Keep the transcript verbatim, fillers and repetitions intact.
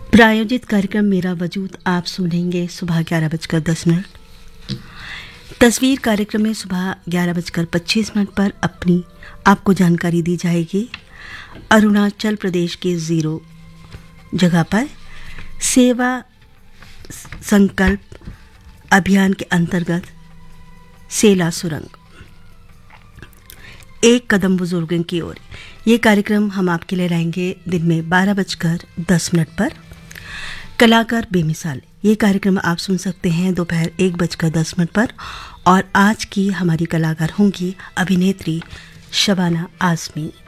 प्रायोजित कार्यक्रम मेरा वजूद आप सुनेंगे सुबह ग्यारह बजकर दस मिनट। तस्वीर कार्यक्रम में सुबह ग्यारह बजकर पच्चीस मिनट पर अपनी आपको जानकारी दी जाएगी। अरुणाचल प्रदेश के ज़ीरो जगह पर सेवा संकल्प अभियान के अंतर्गत सेला सुरंग, एक कदम बुजुर्गों की ओर। ये कार्यक्रम हम आपके लिए लाएंगे दिन में बारह बजकर दस मिनट पर। कलाकार बेमिसाल, ये कार्यक्रम आप सुन सकते हैं दोपहर एक बजकर दस मिनट पर। और आज की हमारी कलाकार होंगी अभिनेत्री शबाना आज़मी।